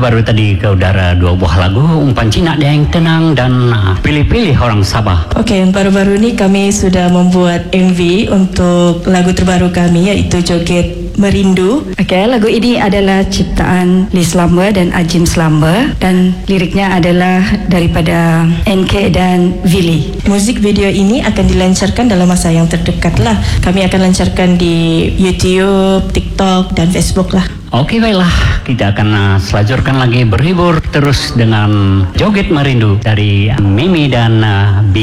baru tadi ke udara dua buah lagu umpan Cina yang tenang dan pilih-pilih orang Sabah. Okey, baru-baru ni kami sudah membuat MV untuk lagu terbaru kami iaitu Joget Merindu. Okey, lagu ini adalah ciptaan Liz Lamba dan Ajim Lamba dan liriknya adalah daripada NK dan Willy. Muzik video ini akan dilancarkan dalam masa yang terdekat lah. Kami akan lancarkan di YouTube, TikTok dan Facebook lah. Okey, baiklah, kita akan selajurkan lagi berhibur terus dengan Joget Merindu dari Mimi dan